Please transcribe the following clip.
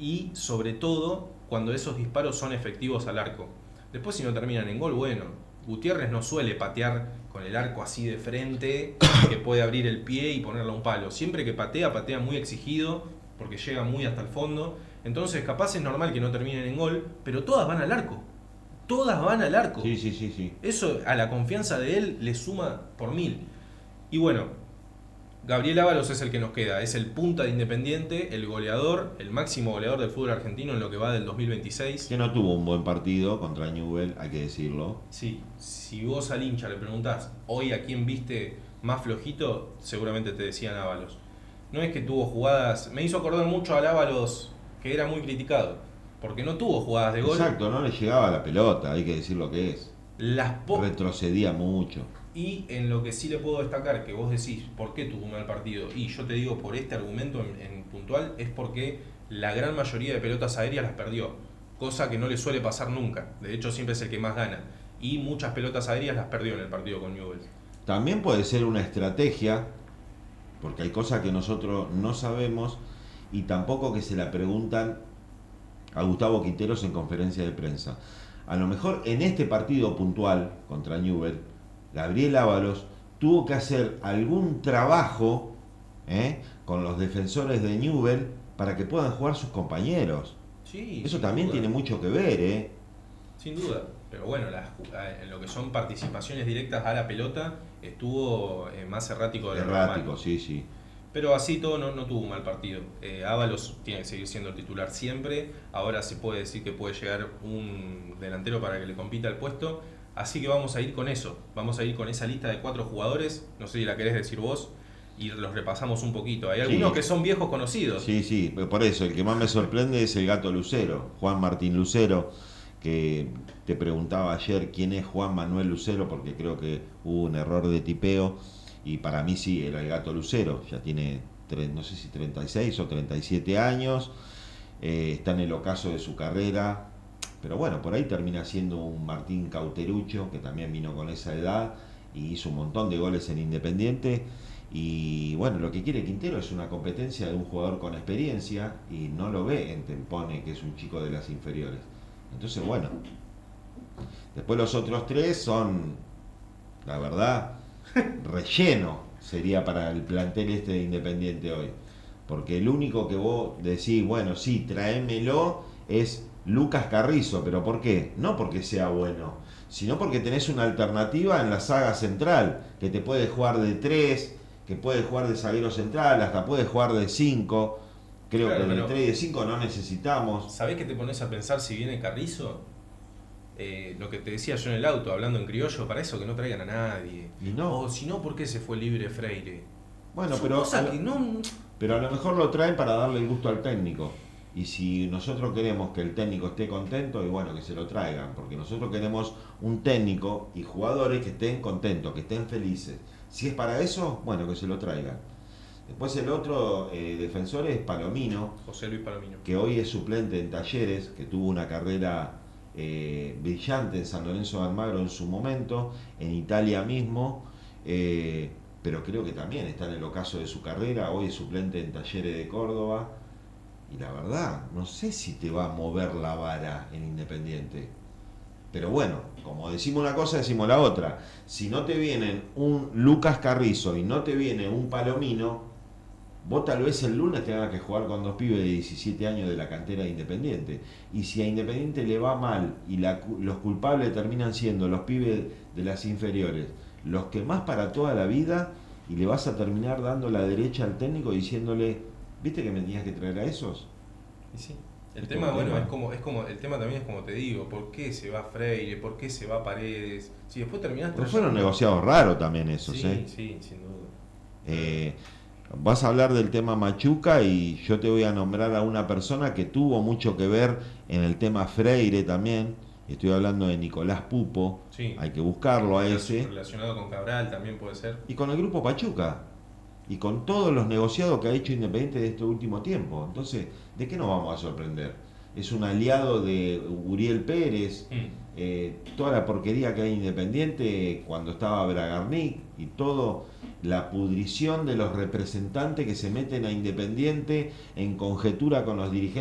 y sobre todo cuando esos disparos son efectivos al arco. Después si no terminan en gol, bueno, Gutiérrez no suele patear con el arco así de frente, que puede abrir el pie y ponerle a un palo. Siempre que patea, patea muy exigido, porque llega muy hasta el fondo. Entonces capaz es normal que no terminen en gol, pero todas van al arco. Todas van al arco. Sí, sí, sí, sí. Eso a la confianza de él le suma por mil. Y bueno, Gabriel Ábalos es el que nos queda, es el punta de Independiente, el goleador, el máximo goleador del fútbol argentino en lo que va del 2026. Que no tuvo un buen partido contra Newell, hay que decirlo. Sí, si vos al hincha le preguntás hoy a quién viste más flojito, seguramente te decían Ábalos. No es que tuvo jugadas, me hizo acordar mucho al Ábalos que era muy criticado, porque no tuvo jugadas de gol, Exacto, no le llegaba la pelota, hay que decir lo que es. las po Retrocedía mucho. y en lo que sí le puedo destacar, que vos decís, ¿por qué tuvo un mal partido? Y yo te digo, por este argumento en puntual, es porque la gran mayoría de pelotas aéreas las perdió, cosa que no le suele pasar nunca. De hecho, siempre es el que más gana. Y muchas pelotas aéreas las perdió en el partido con Newell's. También puede ser una estrategia, porque hay cosas que nosotros no sabemos y tampoco que se la preguntan a Gustavo Quinteros en conferencia de prensa. A lo mejor en este partido puntual contra Newell, Gabriel Ábalos tuvo que hacer algún trabajo con los defensores de Newell para que puedan jugar sus compañeros. Sí, Eso sin también duda. tiene mucho que ver, ¿eh? Sin duda. Pero bueno, en lo que son participaciones directas a la pelota, estuvo más errático de lo normal. Errático, sí, sí. Pero así todo no tuvo un mal partido. Ábalos tiene que seguir siendo titular siempre. Ahora se puede decir que puede llegar un delantero para que le compita el puesto. Así que vamos a ir con eso. Vamos a ir con esa lista de 4 jugadores. No sé si la querés decir vos. Y los repasamos un poquito. Hay algunos Sí, que son viejos conocidos. sí, sí, por eso el que más me sorprende es el gato Lucero, Juan Martín Lucero, que te preguntaba ayer quién es Juan Manuel Lucero, porque creo que hubo un error de tipeo, y para mí sí, era el gato Lucero, ya tiene, no sé si 36 o 37 años, está en el ocaso de su carrera, pero bueno, por ahí termina siendo un Martín Cauterucho, que también vino con esa edad y hizo un montón de goles en Independiente. Y bueno, lo que quiere Quintero es una competencia de un jugador con experiencia y no lo ve en Tempone, que es un chico de las inferiores. Entonces, bueno, después los otros tres son, la verdad, relleno sería para el plantel este de Independiente hoy. Porque el único que vos decís, bueno, sí, tráemelo, es Lucas Carrizo. ¿Pero por qué? No porque sea bueno, sino porque tenés una alternativa en la saga central, que te puede jugar de 3, que puede jugar de zaguero central, hasta puede jugar de 5. Creo que Claro, de pero 3 y de 5 no necesitamos. ¿sabés qué te pones a pensar si viene Carrizo? Lo que te decía yo en el auto, hablando en criollo, para eso que no traigan a nadie. Y no. O si no, ¿por qué se fue libre Freire? Bueno, Son cosas que no... pero a lo mejor lo traen para darle el gusto al técnico. Y si nosotros queremos que el técnico esté contento, y bueno, que se lo traigan, porque nosotros queremos un técnico y jugadores que estén contentos, que estén felices. Si es para eso, bueno, que se lo traigan. Después el otro defensor es Palomino, José Luis Palomino. que hoy es suplente en Talleres, que tuvo una carrera brillante en San Lorenzo de Almagro en su momento, en Italia mismo, pero creo que también está en el ocaso de su carrera, hoy es suplente en Talleres de Córdoba, y la verdad, no sé si te va a mover la vara en Independiente. Pero bueno, como decimos una cosa, decimos la otra. Si no te vienen un Lucas Carrizo y no te viene un Palomino, vos tal vez el lunes tengas que jugar con dos pibes de 17 años de la cantera de Independiente. Y si a Independiente le va mal y los culpables terminan siendo los pibes de las inferiores, los que más para toda la vida, y le vas a terminar dando la derecha al técnico diciéndole, ¿viste que me tenías que traer a esos? Y sí. El ¿Viste tema, un bueno, tema? el tema también es como te digo, ¿por qué se va Freire? ¿Por qué se va Paredes? Si después terminás Pero fueron trayendo... negociados raros también esos, Sí, sí, sin duda. Eh, Vas a hablar del tema Machuca y yo te voy a nombrar a una persona que tuvo mucho que ver en el tema Freire también. Estoy hablando de Nicolás Pupo, Sí. hay que buscarlo a ese. Relacionado con Cabral también puede ser. Y con el grupo Pachuca. Y con todos los negociados que ha hecho Independiente de este último tiempo. Entonces, ¿de qué nos vamos a sorprender? Es un aliado de Uriel Pérez, toda la porquería que hay Independiente cuando estaba Bragarnik y todo, la pudrición de los representantes que se meten a Independiente en conjetura con los dirigentes.